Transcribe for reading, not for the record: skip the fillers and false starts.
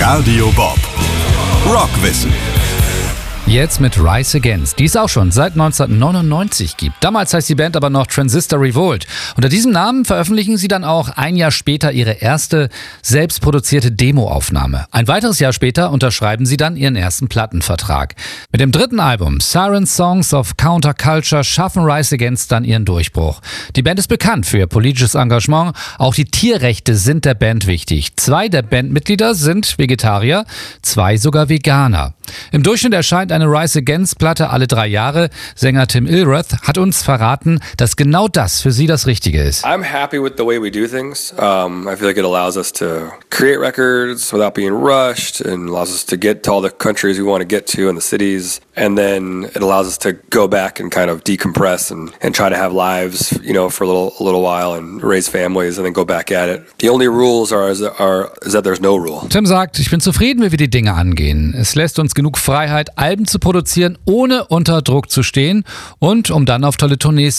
Radio Bob. Rockwissen. Jetzt mit Rise Against, die es auch schon seit 1999 gibt. Damals heißt die Band aber noch Transistor Revolt. Unter diesem Namen veröffentlichen sie dann auch ein Jahr später ihre erste selbstproduzierte Demoaufnahme. Ein weiteres Jahr später unterschreiben sie dann ihren ersten Plattenvertrag. Mit dem dritten Album Siren Songs of Counterculture schaffen Rise Against dann ihren Durchbruch. Die Band ist bekannt für ihr politisches Engagement. Auch die Tierrechte sind der Band wichtig. 2 der Bandmitglieder sind Vegetarier, 2 sogar Veganer. Im Durchschnitt erscheint eine Rise Against Platte alle 3 Jahre. Sänger Tim Illrath hat uns verraten, dass genau das für sie das Richtige ist. I'm happy with the way we do things. I feel like it allows us to create records without being rushed and allows us to get to all the countries we want to get to and the cities. And then it allows us to go back and kind of decompress and try to have lives, you know, for a little while and raise families and then go back at it. The only rules is that there's no rule. Tim sagt, ich bin zufrieden, wie wir die Dinge angehen. Es lässt uns genug Freiheit, Alben zu produzieren, ohne unter Druck zu stehen und um dann auf tolle Tournees